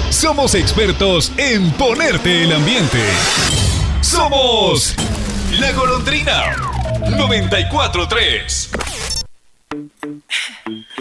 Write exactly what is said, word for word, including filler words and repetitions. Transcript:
Somos expertos en ponerte el ambiente. Somos La Golondrina noventa y cuatro tres.